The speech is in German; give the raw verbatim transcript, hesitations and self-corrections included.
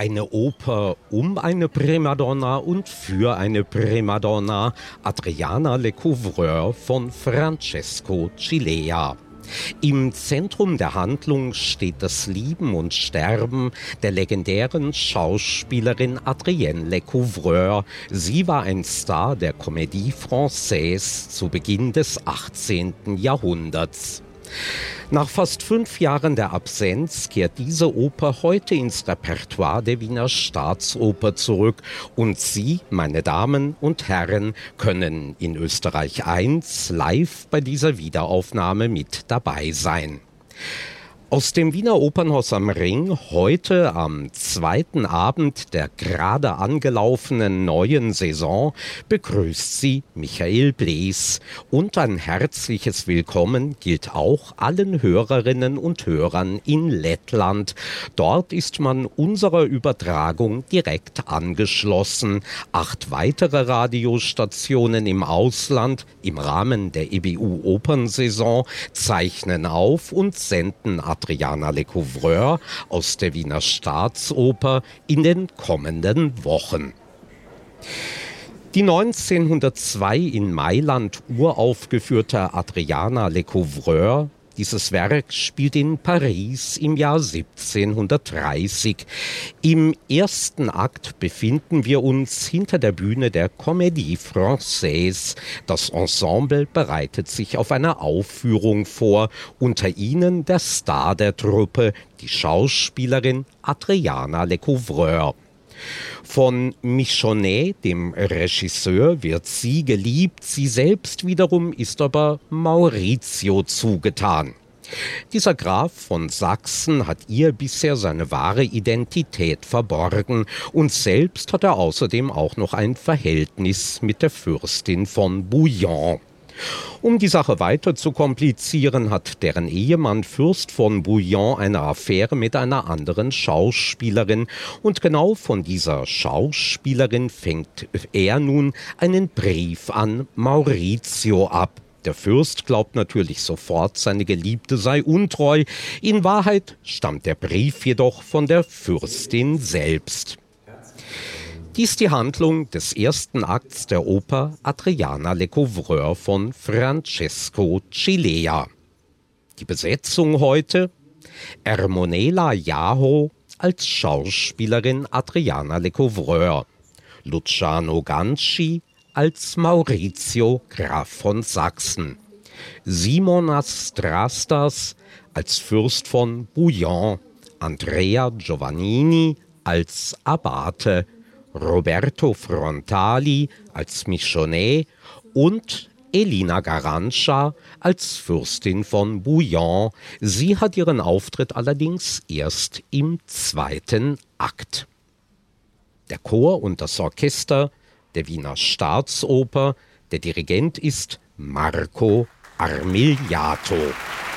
Eine Oper um eine Primadonna und für eine Primadonna, Adriana Lecouvreur von Francesco Cilea. Im Zentrum der Handlung steht das Lieben und Sterben der legendären Schauspielerin Adrienne Lecouvreur. Sie war ein Star der Comédie Française zu Beginn des achtzehnten Jahrhunderts. Nach fast fünf Jahren der Absenz kehrt diese Oper heute ins Repertoire der Wiener Staatsoper zurück. Und Sie, meine Damen und Herren, können in Österreich eins live bei dieser Wiederaufnahme mit dabei sein. Aus dem Wiener Opernhaus am Ring, heute am zweiten Abend der gerade angelaufenen neuen Saison, begrüßt Sie Michael Blees. Und ein herzliches Willkommen gilt auch allen Hörerinnen und Hörern in Lettland. Dort ist man unserer Übertragung direkt angeschlossen. Acht weitere Radiostationen im Ausland im Rahmen der E B U-Opernsaison zeichnen auf und senden Adriana Lecouvreur aus der Wiener Staatsoper in den kommenden Wochen. Die neunzehnhundertzwei in Mailand uraufgeführte Adriana Lecouvreur, dieses Werk spielt in Paris im Jahr siebzehnhundertdreißig. Im ersten Akt befinden wir uns hinter der Bühne der Comédie Française. Das Ensemble bereitet sich auf eine Aufführung vor. Unter ihnen der Star der Truppe, die Schauspielerin Adriana Lecouvreur. Von Michonnet, dem Regisseur, wird sie geliebt, sie selbst wiederum ist aber Maurizio zugetan. Dieser Graf von Sachsen hat ihr bisher seine wahre Identität verborgen und selbst hat er außerdem auch noch ein Verhältnis mit der Fürstin von Bouillon. Um die Sache weiter zu komplizieren, hat deren Ehemann Fürst von Bouillon eine Affäre mit einer anderen Schauspielerin. Und genau von dieser Schauspielerin fängt er nun einen Brief an Maurizio ab. Der Fürst glaubt natürlich sofort, seine Geliebte sei untreu. In Wahrheit stammt der Brief jedoch von der Fürstin selbst. Dies ist die Handlung des ersten Akts der Oper Adriana Lecouvreur von Francesco Cilea. Die Besetzung heute: Ermonela Jaho als Schauspielerin Adriana Lecouvreur, Luciano Ganci als Maurizio Graf von Sachsen, Simonas Drastas als Fürst von Bouillon, Andrea Giovannini als Abate, Roberto Frontali als Michonnet und Elina Garanscia als Fürstin von Bouillon. Sie hat ihren Auftritt allerdings erst im zweiten Akt. Der Chor und das Orchester der Wiener Staatsoper, der Dirigent ist Marco Armigliato.